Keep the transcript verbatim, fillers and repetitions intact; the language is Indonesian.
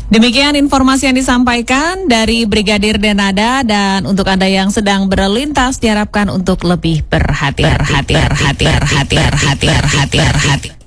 Demikian informasi yang disampaikan dari Brigadir Denada, dan untuk Anda yang sedang berlalu lintas diharapkan untuk lebih berhati-hati, berhati-hati, berhati-hati, berhati-hati, berhati-hati.